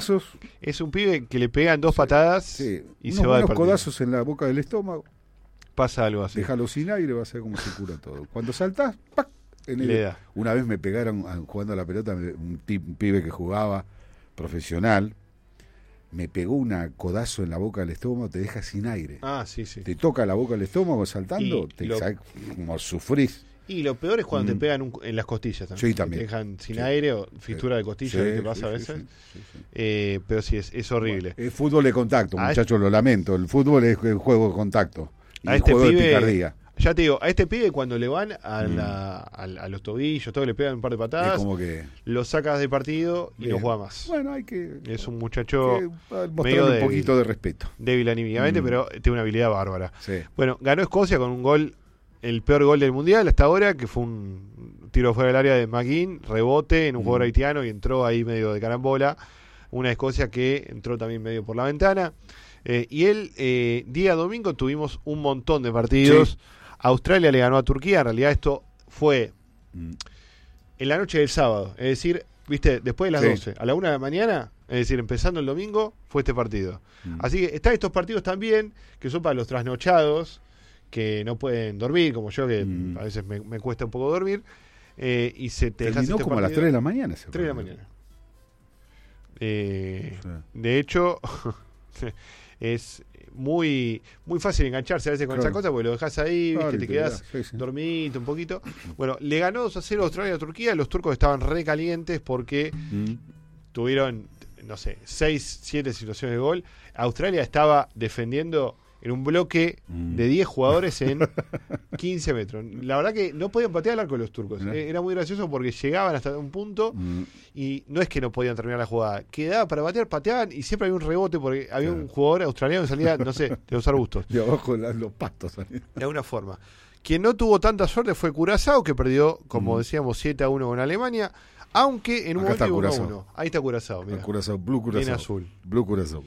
codazos. Es un pibe que le pegan 2 patadas y se va del partido. Codazos en la boca del estómago. Pasa algo así. Déjalo sin aire, va a ser como se cura todo. Cuando saltás, ¡pac! Le da. Una vez me pegaron jugando a la pelota, un pibe que jugaba profesional, me pegó una codazo en la boca del estómago, te deja sin aire. Sí. Te toca la boca del estómago saltando, como sufrís. Y lo peor es cuando te pegan en las costillas también. Sí, también. Te dejan sin aire o fisura de costilla, que pasa a veces. Sí. Pero sí, es horrible. Bueno, el fútbol de contacto, muchachos, lo lamento. El fútbol es el juego de contacto. Y el juego de picardía. Ya te digo, a este pibe cuando le van a los tobillos, todo le pegan un par de patadas, es como que lo sacas de partido y no juega más. Bueno, hay que... Es un muchacho medio un poquito de respeto. Débil anímicamente, pero tiene una habilidad bárbara. Sí. Bueno, ganó Escocia con un gol, el peor gol del Mundial hasta ahora, que fue un tiro fuera del área de McGinn, rebote en un jugador haitiano y entró ahí medio de carambola. Una Escocia que entró también medio por la ventana. Y el día domingo tuvimos un montón de partidos. Sí. Australia le ganó a Turquía. En realidad esto fue en la noche del sábado. Es decir, viste, después de las 12, a la 1 de la mañana, es decir, empezando el domingo, fue este partido. Así que están estos partidos también, que son para los trasnochados, que no pueden dormir, como yo, que a veces me cuesta un poco dormir. Y se te terminó como partido a las 3 de la mañana. 3 de la mañana. De hecho... es muy fácil engancharse a veces con esa cosa porque lo dejas ahí, ¿viste? Te quedás dormidito un poquito. Bueno, le ganó 2-0 Australia a Turquía. Los turcos estaban recalientes porque tuvieron, no sé, 6-7 situaciones de gol. Australia estaba defendiendo en un bloque de 10 jugadores en 15 metros. La verdad que no podían patear el arco los turcos. Era muy gracioso porque llegaban hasta un punto y no es que no podían terminar la jugada. Quedaba para pateaban y siempre había un rebote porque había un jugador australiano que salía, no sé, de los arbustos. De abajo los pastos. De alguna forma. Quien no tuvo tanta suerte fue Curazao, que perdió, como decíamos, 7-1 con Alemania. Aunque en un momento 1-1. Ahí está Curazao, mira. Curazao, Blue Curazao. En azul. Blue Curazao.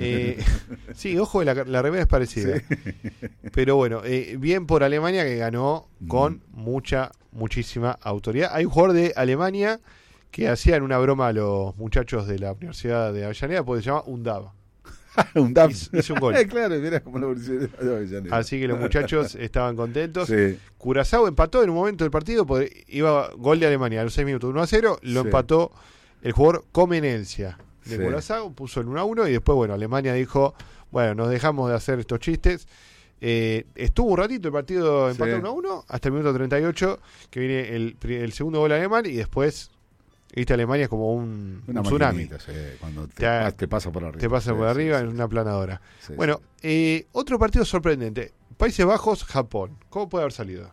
Sí, ojo, la remera es parecida. Sí. Pero bueno, bien por Alemania que ganó con muchísima autoridad. Hay un jugador de Alemania que hacían una broma a los muchachos de la Universidad de Avellaneda porque se llama Undab. Undab. Hizo un gol. Claro, mira como la Universidad de Avellaneda. Así que los muchachos estaban contentos. Sí. Curazao empató en un momento del partido porque iba gol de Alemania a los 6 minutos, 1-0. Lo empató el jugador Comenencia de Curazao, puso el 1-1 y después, bueno, Alemania dijo, bueno, nos dejamos de hacer estos chistes. Estuvo un ratito el partido empató 1-1 hasta el minuto 38 que viene el segundo gol alemán y después... Viste, Alemania es como un tsunami. Cuando te pasa por arriba. Te pasa por arriba en una planadora. Bueno, otro partido sorprendente. Países Bajos, Japón. ¿Cómo puede haber salido?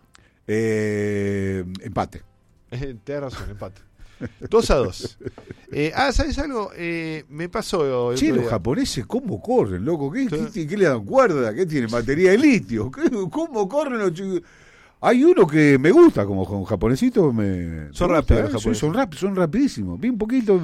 Empate. Tienes razón, empate. 2-2. ¿Sabes algo? Me pasó... Che, los japoneses, ¿cómo corren, loco? ¿Qué le dan cuerda? ¿Qué tienen? ¿Batería de litio? ¿Cómo corren los chicos? Hay uno que me gusta, como con japonesitos. Son rápidos los japoneses. Son rapidísimos. Vi un poquito.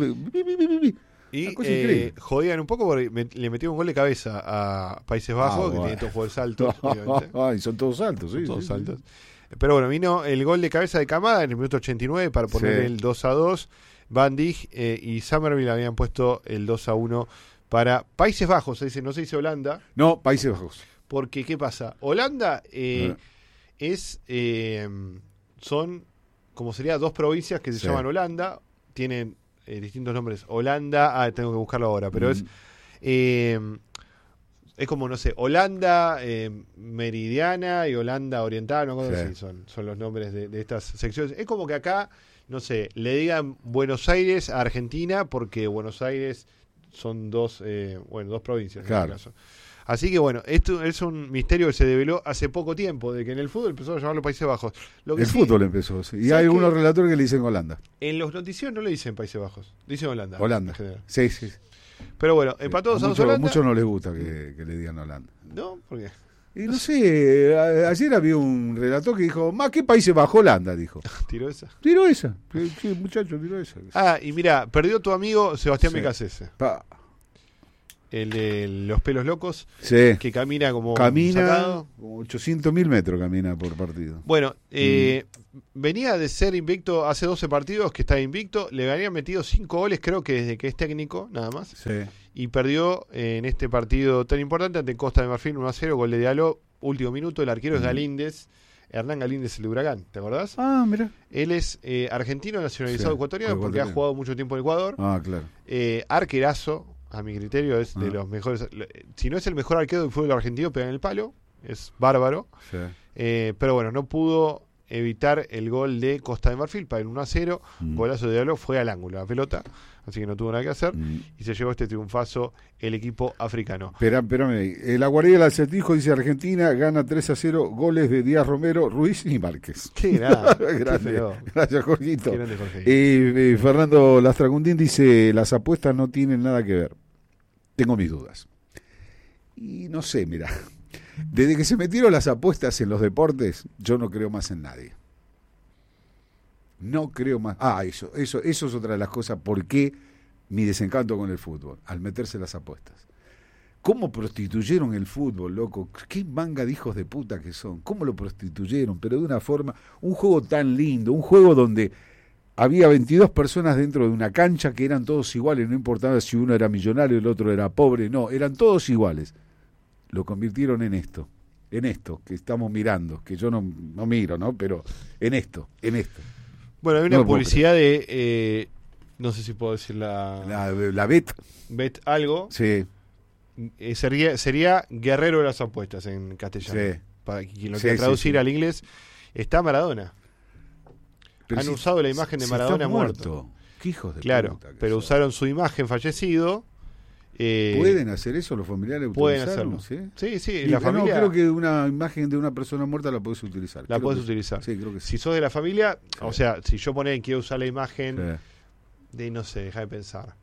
Y jodían un poco porque le metieron un gol de cabeza a Países Bajos, que tiene todos jugadores altos. Y son todos altos, sí. Todos altos. Pero bueno, vino el gol de cabeza de Kamada en el minuto 89 para poner el 2-2. Van Dijk y Somerville habían puesto el 2-1 para Países Bajos. No se dice Holanda. No, Países Bajos. Porque, ¿qué pasa? Holanda... son como sería 2 provincias que se llaman Holanda, tienen distintos nombres. Holanda, tengo que buscarlo ahora, pero es como, no sé, Holanda Meridiana y Holanda Oriental, no cosa así, son los nombres de estas secciones. Es como que acá, no sé, le digan Buenos Aires a Argentina porque Buenos Aires son dos provincias en este caso. Así que bueno, esto es un misterio que se develó hace poco tiempo, de que en el fútbol empezó a llamarlo Países Bajos. Fútbol empezó, sí. Y hay algunos relatores que le dicen Holanda. En los noticieros no le dicen Países Bajos, dicen Holanda. Holanda, sí. Pero bueno, empató 2-2 Holanda. Muchos no les gusta que le digan Holanda. ¿No? ¿Por qué? Y no sé, ayer había un relator que dijo, ¿qué Países Bajos? Holanda, dijo. ¿Tiró esa? Sí, muchacho, tiró esa. Y mira, perdió tu amigo Sebastián Becasese. el de los pelos locos, Sí. que camina como Camina sacado. como 800.000 metros camina por partido. Bueno, venía de ser invicto hace 12 partidos que está invicto, le habían metido 5 goles creo que desde que es técnico, nada más, Sí. y perdió en este partido tan importante ante Costa de Marfil 1-0, gol de Diallo, último minuto, el arquero es Galíndez, Hernán Galíndez el de Huracán, ¿te acordás? Ah, mira. Él es argentino nacionalizado Sí, ecuatoriano porque ecuatoriano. ha jugado mucho tiempo en Ecuador, Ah, claro. arquerazo, a mi criterio es de los mejores, si no es el mejor arquero del fútbol argentino, pega en el palo, es bárbaro. Sí. Pero bueno, no pudo evitar el gol de Costa de Marfil para el 1-0. Golazo de Diallo, fue al ángulo la pelota, así que no tuvo nada que hacer. Y se llevó este triunfazo el equipo africano. Espérame. La guardia del acertijo dice Argentina gana 3-0, goles de Díaz Romero, Ruiz y Márquez. Qué grande. Grande. Gracias, Jorgito. Qué grande, Jorge. Fernando Lastragundín dice, las apuestas no tienen nada que ver. Tengo mis dudas. Y no sé, mira. Desde que se metieron las apuestas en los deportes, yo no creo más en nadie. No creo más. Eso es otra de las cosas. ¿Por qué mi desencanto con el fútbol? Al meterse las apuestas. ¿Cómo prostituyeron el fútbol, loco? ¿Qué manga de hijos de puta que son? ¿Cómo lo prostituyeron? Pero de una forma... Un juego tan lindo, un juego donde había 22 personas dentro de una cancha que eran todos iguales, no importaba si uno era millonario y el otro era pobre, no, eran todos iguales. Lo convirtieron en esto que estamos mirando, que yo no miro, ¿no? Pero en esto. Bueno, hay una No publicidad de, no sé si puedo decir La Bet. Bet algo, Sí, sería Guerrero de las Apuestas en castellano. sí. Para quien lo Sí, quiera traducir sí. al inglés, está Maradona. Pero Han usado la imagen de Maradona está muerto. Qué hijos de Claro, puta que pero son. usaron su imagen fallecido. ¿Pueden hacer eso los familiares? Pueden ¿Autorizaron? hacerlo. ¿Sí? Sí, Y la no, familia creo que una imagen de una persona muerta la podés utilizar. la Creo podés que utilizar. Sí, creo que sí. Si sos de la familia, Sí. o sea, si yo quiero usar la imagen Sí, de, no sé, deja de pensar,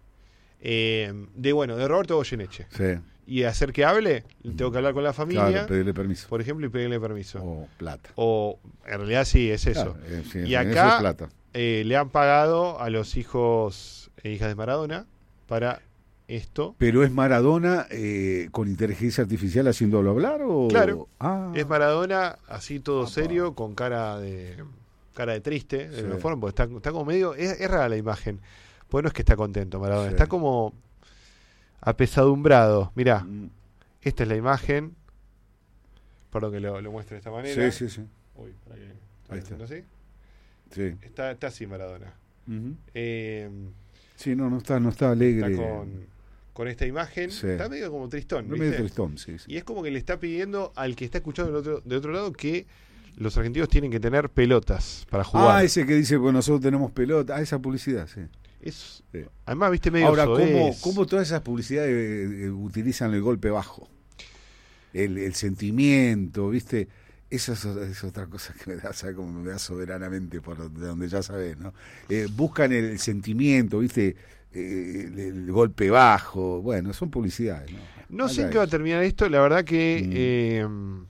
de Roberto Goyeneche, sí. y hacer que hable, tengo que hablar con la familia, Claro, pedirle permiso. por ejemplo, y pedirle permiso. O plata. O en realidad sí, es eso. Claro, sí, Y eso acá es plata. le han pagado a los hijos e hijas de Maradona para esto. ¿Pero es Maradona con inteligencia artificial haciéndolo hablar? O... Claro. Ah, Es Maradona así todo Apa. serio, con cara de triste, de Sí. alguna forma, porque está como medio, es rara la imagen. Pues no es que está contento Maradona, Sí. está como apesadumbrado. Mirá, mm, esta es la imagen. Perdón que lo muestre de esta manera. sí, sí, sí. Uy, para que, Ahí está. ¿así? Sí. Está así Maradona. Ujú. Eh, Sí, no está alegre. está con esta imagen. Sí. Está medio como tristón, No ¿viste? medio tristón, sí, sí. Y es como que le está pidiendo al que está escuchando de otro lado que los argentinos tienen que tener pelotas para jugar. Ese que dice, pues nosotros tenemos pelota. Esa publicidad, sí. Es, Sí. además, viste, medio Ahora, soez. ¿cómo todas esas publicidades utilizan el golpe bajo? El sentimiento, ¿viste? Esa es otra cosa que me da, ¿sabes? Como me da soberanamente por donde ya sabes, ¿no? Buscan el sentimiento, ¿viste? El golpe bajo. Bueno, son publicidades, ¿no? No sé en Acá qué va a es. terminar esto. La verdad que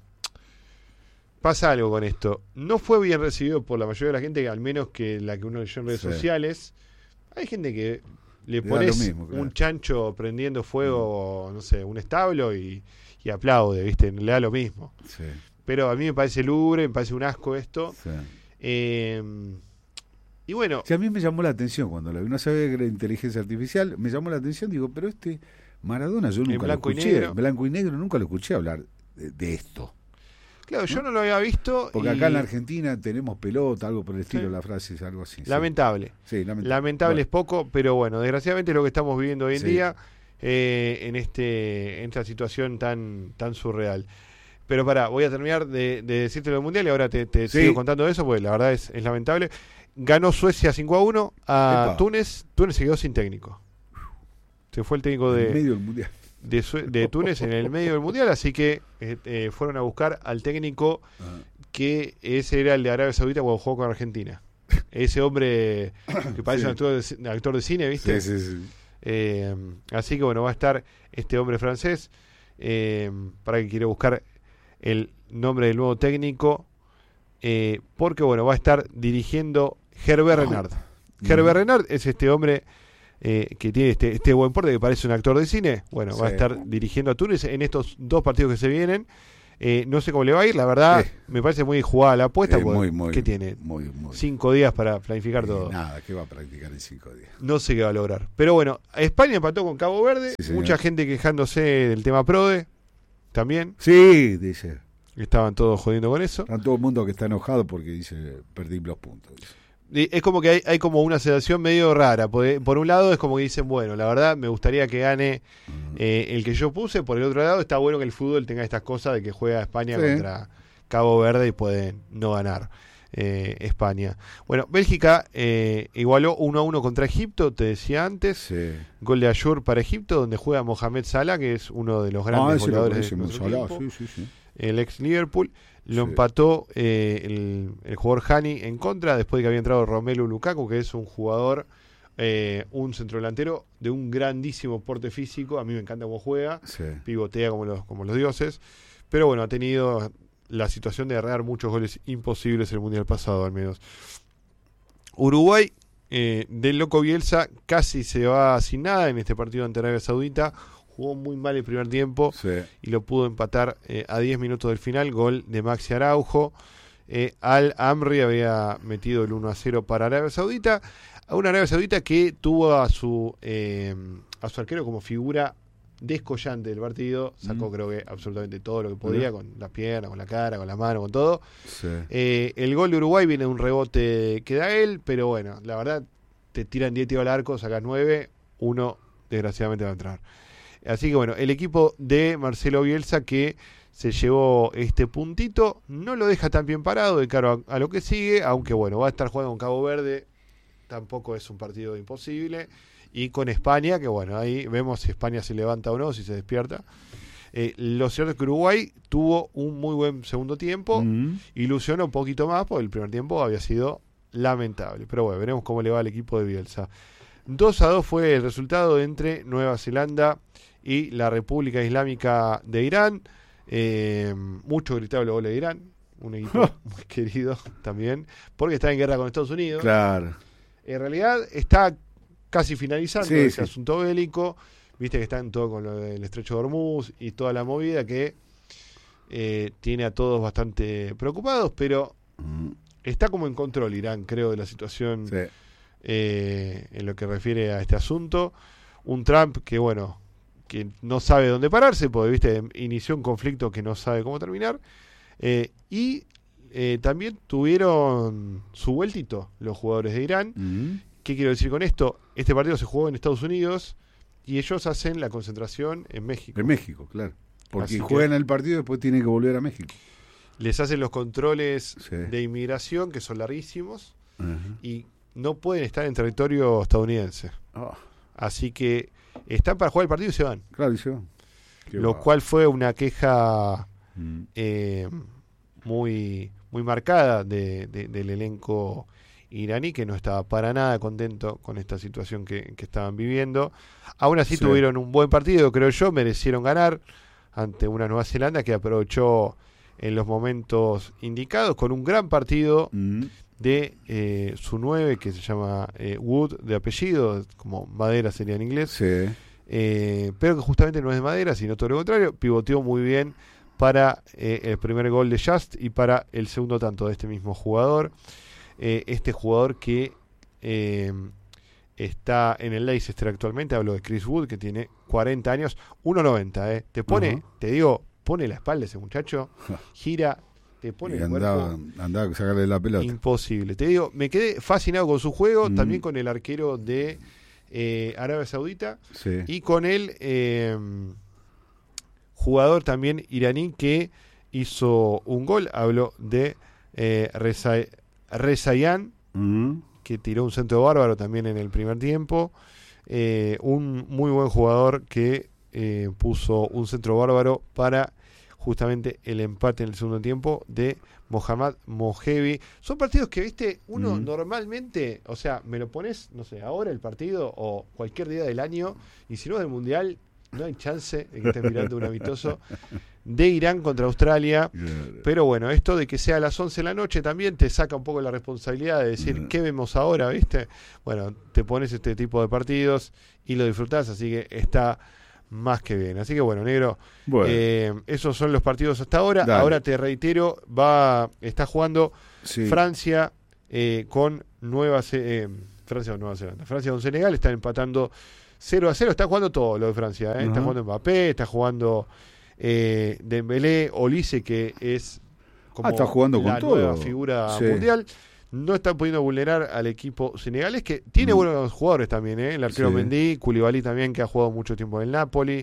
pasa algo con esto. No fue bien recibido por la mayoría de la gente, al menos que la que uno leyó en redes Sí. sociales. Hay gente que le da pones lo mismo, claro. un chancho prendiendo fuego, no sé, un establo y aplaude, ¿viste? Le da lo mismo. Sí, Pero a mí me parece lúgubre, me parece un asco esto. sí. Y bueno, Sí, a mí me llamó la atención cuando la vi. No sabía que era inteligencia artificial. Me llamó la atención, digo, pero Maradona yo nunca lo blanco y escuché. negro. En blanco y negro nunca lo escuché hablar de esto. claro, yo no lo había visto. Porque y acá en la Argentina tenemos pelota, algo por el estilo, Sí. la frase es algo así. sí. Lamentable. Sí, lamentable. Lamentable es poco, pero bueno, desgraciadamente es lo que estamos viviendo hoy en Sí. día en esta situación tan surreal. Pero voy a terminar de decirte lo del Mundial y ahora te Sí. sigo contando eso, porque la verdad es lamentable. Ganó Suecia 5-1 a Epa. Túnez. Túnez se quedó sin técnico. Se fue el técnico En de medio del mundial. de Túnez en el medio del Mundial, así que fueron a buscar al técnico que ese era el de Arabia Saudita cuando jugó con Argentina. Ese hombre que parece Sí. un actor de cine, ¿viste? Sí, sí, sí. Así que bueno, va a estar este hombre francés para que quiere buscar el nombre del nuevo técnico, porque bueno, va a estar dirigiendo Herbert Renard. Herbert Renard es este hombre que tiene este buen porte, que parece un actor de cine, bueno, va a estar dirigiendo a Túnez en estos 2 partidos que se vienen. No sé cómo le va a ir, la verdad, me parece muy jugada la apuesta, porque ¿qué tiene? 5 días para planificar todo. Nada, ¿qué va a practicar en 5 días? No sé qué va a lograr. Pero bueno, España empató con Cabo Verde, mucha gente quejándose del tema PRODE, también. Sí, dice. Estaban todos jodiendo con eso. Está todo el mundo que está enojado porque dice, perdí los puntos. Dice. Es como que hay como una sensación medio rara. Por un lado es como que dicen, bueno, la verdad me gustaría que gane el que yo puse. Por el otro lado está bueno que el fútbol tenga estas cosas de que juega España contra Cabo Verde y pueden no ganar España. Bueno, Bélgica igualó 1-1 contra Egipto, te decía antes. Gol de Ayur para Egipto, donde juega Mohamed Salah, que es uno de los grandes goleadores de nuestro equipo. El ex Liverpool. Lo empató el jugador Hani en contra, después de que había entrado Romelu Lukaku, que es un jugador, un centrodelantero de un grandísimo porte físico. A mí me encanta cómo juega, pivotea como los dioses, pero bueno, ha tenido la situación de errar muchos goles imposibles el Mundial pasado, al menos. Uruguay, del loco Bielsa, casi se va sin nada en este partido ante Arabia Saudita. Jugó muy mal el primer tiempo y lo pudo empatar a 10 minutos del final. Gol de Maxi Araujo. Al Amri había metido el 1-0 para Arabia Saudita. A una Arabia Saudita que tuvo a su arquero como figura descollante del partido. Sacó creo que absolutamente todo lo que podía, con las piernas, con la cara, con la mano, con todo. El gol de Uruguay viene de un rebote que da él, pero bueno, la verdad, te tiran 10 tiros al arco, sacas 9, uno desgraciadamente va a entrar. Así que bueno, el equipo de Marcelo Bielsa que se llevó este puntito, no lo deja tan bien parado de cara a lo que sigue, aunque bueno, va a estar jugando con Cabo Verde, tampoco es un partido imposible, y con España, que bueno, ahí vemos si España se levanta o no, si se despierta. Lo cierto es que Uruguay tuvo un muy buen segundo tiempo, ilusionó un poquito más, porque el primer tiempo había sido lamentable, pero bueno, veremos cómo le va al equipo de Bielsa. 2-2 fue el resultado entre Nueva Zelanda y la República Islámica de Irán. Mucho gritable el gol de Irán, un equipo muy querido también, porque está en guerra con Estados Unidos. Claro. En realidad está casi finalizando ese asunto bélico. Viste que están todo con lo del Estrecho de Hormuz y toda la movida que tiene a todos bastante preocupados, pero está como en control Irán, creo, de la situación en lo que refiere a este asunto. Un Trump que, bueno, que no sabe dónde pararse, porque viste, inició un conflicto que no sabe cómo terminar, y también tuvieron su vueltito los jugadores de Irán. ¿Qué quiero decir con esto? Este partido se jugó en Estados Unidos y ellos hacen la concentración en México. En México, claro. Porque juegan el partido y después tienen que volver a México. Les hacen los controles de inmigración, que son larguísimos, y no pueden estar en territorio estadounidense. Así que están para jugar el partido y se van. Claro, y se van. Lo cual fue una queja muy, muy marcada del elenco iraní, que no estaba para nada contento con esta situación que estaban viviendo. Aún así tuvieron un buen partido, creo yo, merecieron ganar ante una Nueva Zelanda que aprovechó en los momentos indicados con un gran partido de su 9, que se llama Wood, de apellido, como Madera sería en inglés, pero que justamente no es de madera, sino todo lo contrario. Pivoteó muy bien para el primer gol de Just y para el segundo tanto de este mismo jugador. Este jugador que está en el Leicester actualmente, hablo de Chris Wood, que tiene 40 años, 1.90, te pone, te digo, pone la espalda ese muchacho, gira, te pone el cuerpo. Andaba a sacarle la pelota. Imposible. Te digo, me quedé fascinado con su juego, también con el arquero de Arabia Saudita y con el jugador también iraní que hizo un gol. Hablo de Rezayan, que tiró un centro bárbaro también en el primer tiempo. Un muy buen jugador que puso un centro bárbaro para justamente el empate en el segundo tiempo de Mohammad Mojevi. Son partidos que, viste, uno normalmente, o sea, me lo pones, no sé, ahora el partido o cualquier día del año, y si no es del Mundial, no hay chance de que estés mirando un amistoso de Irán contra Australia. Pero bueno, esto de que sea a las 11 de la noche también te saca un poco la responsabilidad de decir, ¿qué vemos ahora? ¿Viste? Bueno, te pones este tipo de partidos y lo disfrutás, así que está más que bien. Así que bueno, negro, esos son los partidos hasta ahora. Dale. Ahora te reitero, está jugando Francia con Francia con Nueva Zelanda. Francia con Senegal, están empatando 0-0. Está jugando todo lo de Francia, ¿eh? Está jugando Mbappé, está jugando Dembélé, Olise, que es como está jugando la con nueva todo. figura mundial. No está pudiendo vulnerar al equipo senegalés, que tiene buenos jugadores también, ¿eh? El arquero Mendy, Koulibaly también, que ha jugado mucho tiempo en el Napoli.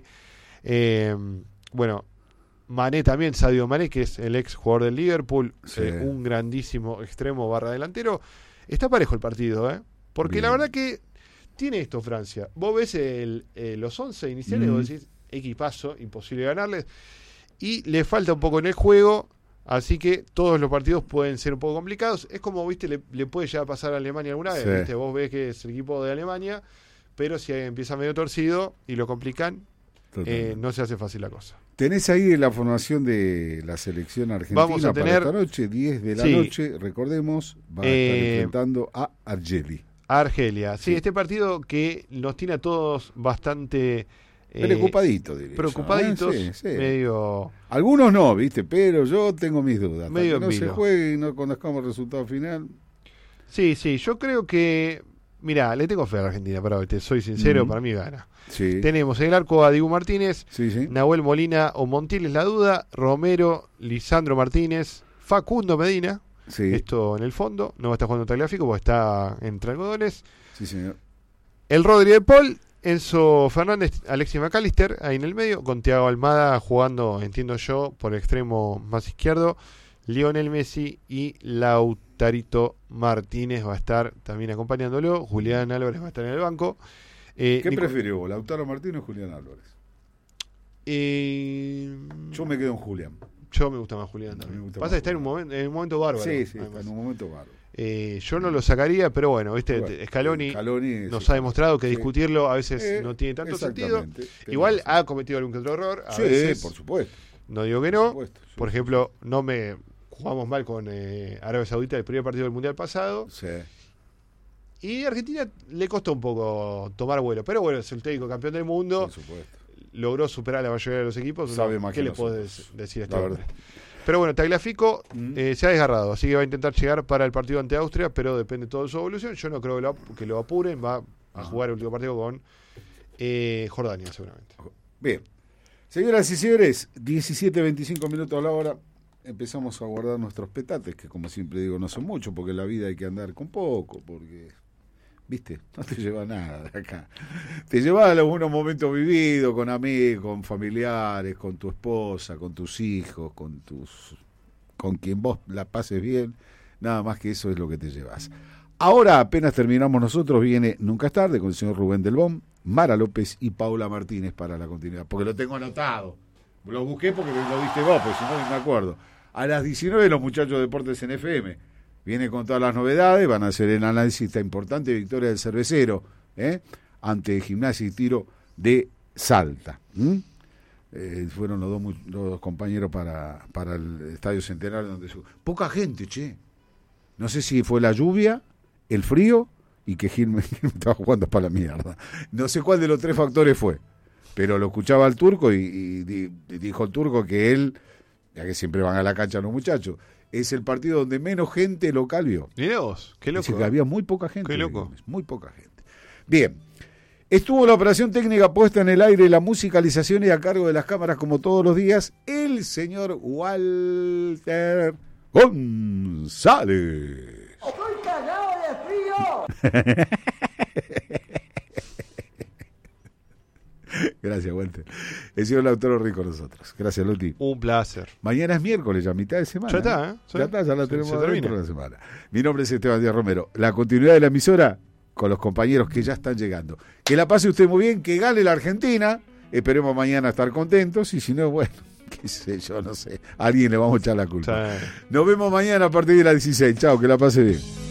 Bueno, Mané también, Sadio Mané, que es el ex jugador del Liverpool, un grandísimo extremo / delantero. Está parejo el partido, ¿eh? Porque la verdad que tiene esto Francia. Vos ves los 11 iniciales y vos decís, equipazo, imposible ganarles. Y le falta un poco en el juego, así que todos los partidos pueden ser un poco complicados. Es como, viste, le puede llegar a pasar a Alemania alguna vez. ¿Viste? Vos ves que es el equipo de Alemania, pero si empieza medio torcido y lo complican, no se hace fácil la cosa. Tenés ahí la formación de la selección argentina. Vamos a tener, para esta noche, 10 de la noche, recordemos, va a estar enfrentando a Argelia. Sí, este partido que nos tiene a todos bastante preocupaditos, diría preocupaditos, sí. medio... Algunos no, viste, pero yo tengo mis dudas. Medio que no se juegue y no conozcamos el resultado final. Sí, yo creo que... Mirá, le tengo fe a la Argentina, pero te soy sincero, para mí gana. Sí. Tenemos en el arco a Dibu Martínez, sí. Nahuel Molina o Montiel es la duda, Romero, Lisandro Martínez, Facundo Medina, esto en el fondo, no va a estar jugando Tagliafico porque está entre algodones. Sí, señor. El Rodri de Paul, Enzo Fernández, Alexis McAllister ahí en el medio, con Thiago Almada jugando, entiendo yo, por el extremo más izquierdo, Lionel Messi y Lautarito Martínez va a estar también acompañándolo, Julián Álvarez va a estar en el banco. ¿Qué prefieres vos, Lautaro Martínez o Julián Álvarez? Yo me quedo en Julián. Yo me gusta más Julián también. Pasa que está en un momento bárbaro. Sí, está en un momento bárbaro. Yo no lo sacaría, pero bueno, ¿viste? Scaloni nos ha demostrado que discutirlo a veces no tiene tanto sentido. Igual ha cometido algún que otro error. A veces, por supuesto. No digo que no. Por ejemplo, jugamos mal con Arabia Saudita el primer partido del Mundial pasado. Sí. Y a Argentina le costó un poco tomar vuelo. Pero bueno, es el técnico campeón del mundo. Por supuesto. Logró superar a la mayoría de los equipos. Sabe más ¿Qué le puedo nosotros, decir a este hombre? Pero bueno, Tagliafico se ha desgarrado, así que va a intentar llegar para el partido ante Austria, pero depende todo de su evolución. Yo no creo que lo apuren, va a jugar el último partido con Jordania seguramente. Bien. Señoras y señores, 17:25 minutos a la hora. Empezamos a guardar nuestros petates, que como siempre digo no son muchos, porque en la vida hay que andar con poco, porque, viste, no te lleva nada de acá. Te lleva a algunos momentos vividos con amigos, con familiares, con tu esposa, con tus hijos, con quien vos la pases bien, nada más que eso es lo que te llevas. Ahora, apenas terminamos nosotros, viene Nunca es tarde con el señor Rubén Del Bon, Mara López y Paula Martínez para la continuidad, porque lo tengo anotado. Lo busqué porque lo viste vos, porque si no, ni me acuerdo. A las 19 los muchachos de Deportes en FM. Viene con todas las novedades, van a hacer el análisis de importante victoria del Cervecero, ante Gimnasia y Tiro de Salta. Fueron los dos compañeros para el Estadio Centenario. Poca gente, che. No sé si fue la lluvia, el frío y que Gil estaba jugando para la mierda. No sé cuál de los tres factores fue. Pero lo escuchaba el Turco y dijo el Turco que él, ya que siempre van a la cancha los muchachos, es el partido donde menos gente local vio. Mirá vos, qué loco. Dice que había muy poca gente. Qué loco. Muy poca gente. Bien. Estuvo la operación técnica puesta en el aire, la musicalización y a cargo de las cámaras como todos los días, el señor Walter González. ¡Estoy cagado de frío! Gracias, Walter. El señor Lautaro Rico nosotros. Gracias, Loti. Un placer. Mañana es miércoles, ya mitad de semana. Ya está, ¿eh? Ya la tenemos dentro de la semana. Mi nombre es Esteban Díaz Romero. La continuidad de la emisora con los compañeros que ya están llegando. Que la pase usted muy bien, que gane la Argentina. Esperemos mañana estar contentos y si no, bueno, qué sé yo, no sé. A alguien le vamos a echar la culpa. Sí. Nos vemos mañana a partir de las 16. Chao, que la pase bien.